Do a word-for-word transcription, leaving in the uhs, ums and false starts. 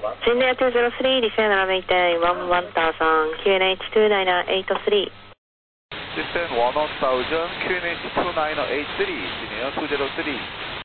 Chennai two zero three, descend runway ten, one one thousand, Q N H two nine eight three. Descend one one thousand, Q N H two nine eight three, Chennai two zero three.